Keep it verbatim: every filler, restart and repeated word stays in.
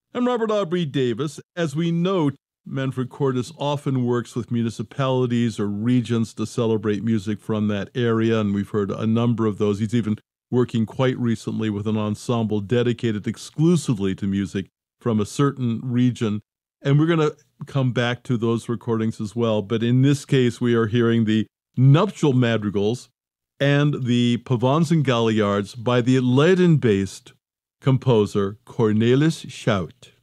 I'm Robert Aubrey Davis. As we note, Manfred Cordes often works with municipalities or regions to celebrate music from that area, and we've heard a number of those. He's even working quite recently with an ensemble dedicated exclusively to music from a certain region. And we're going to come back to those recordings as well. But in this case, we are hearing the nuptial madrigals and the pavans and galliards by the Leiden-based composer Cornelis Schout.